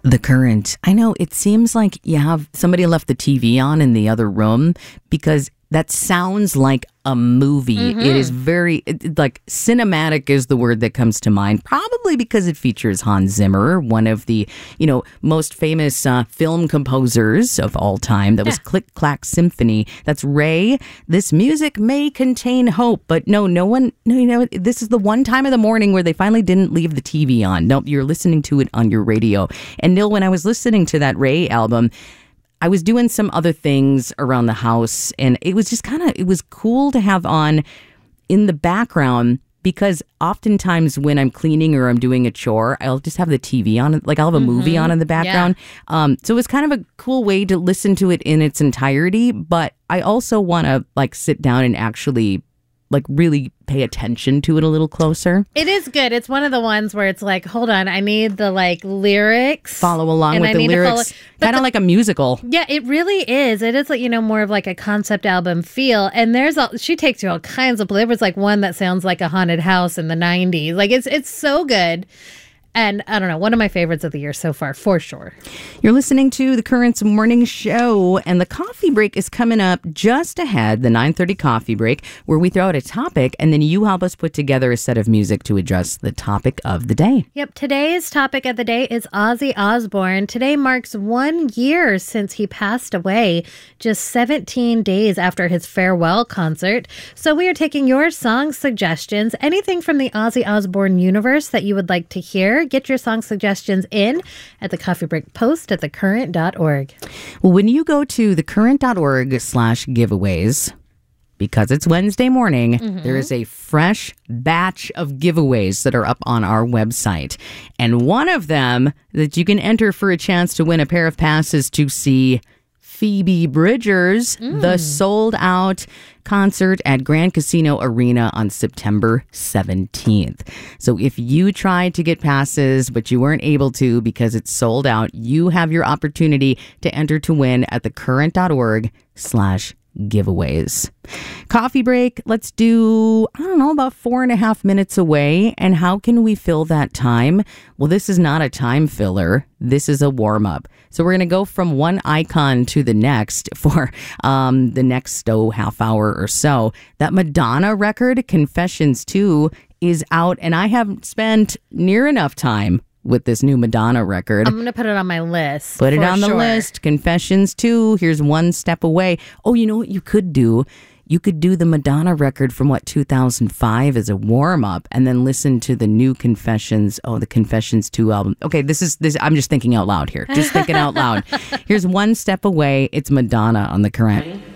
The Current. I know it seems like you have somebody left the TV on in the other room because that sounds like a movie. Mm-hmm. It is very, like, cinematic is the word that comes to mind, probably because it features Hans Zimmer, one of the, most famous film composers of all time. That was Click Clack Symphony. That's Ray. This music may contain hope, but no one, this is the one time of the morning where they finally didn't leave the TV on. Nope, you're listening to it on your radio. And Neil, when I was listening to that Ray album, I was doing some other things around the house, and it was just it was cool to have on in the background, because oftentimes when I'm cleaning or I'm doing a chore, I'll just have the TV on, like I'll have a movie on in the background. Yeah. So it was kind of a cool way to listen to it in its entirety, but I also want to sit down and actually really pay attention to it a little closer. It is good. It's one of the ones where it's like, hold on, I need the lyrics. Follow along with the lyrics. Kind of like a musical. Yeah, it really is. It is more of like a concept album feel. And she takes you all kinds of, there was one that sounds like a haunted house in the 90s. It's so good. And I don't know, one of my favorites of the year so far, for sure. You're listening to the Currents Morning Show, and the coffee break is coming up just ahead, the 9:30 coffee break, where we throw out a topic, and then you help us put together a set of music to address the topic of the day. Yep, today's topic of the day is Ozzy Osbourne. Today marks 1 year since he passed away, just 17 days after his farewell concert. So we are taking your song suggestions, anything from the Ozzy Osbourne universe that you would like to hear. Get your song suggestions in at the Coffee Break post at thecurrent.org. Well, when you go to thecurrent.org/giveaways, because it's Wednesday morning, there is a fresh batch of giveaways that are up on our website. And one of them that you can enter for a chance to win a pair of passes to see Phoebe Bridgers, the sold-out concert at Grand Casino Arena on September 17th. So if you tried to get passes, but you weren't able to because it's sold out, you have your opportunity to enter to win at thecurrent.org/giveaways. Coffee break, let's do, about 4.5 minutes away. And how can we fill that time? Well, this is not a time filler. This is a warm-up. So we're going to go from one icon to the next for the next half hour or so. That Madonna record, Confessions 2, is out, and I have spent near enough time with this new Madonna record. I'm going to put it on my list. Put it on the list. Confessions 2. Here's One Step Away. Oh, you know what you could do? You could do the Madonna record from 2005 as a warm-up, and then listen to the new Confessions. Oh, the Confessions 2 album. Okay, this. I'm just thinking out loud here. Just thinking out loud. Here's One Step Away. It's Madonna on The Current.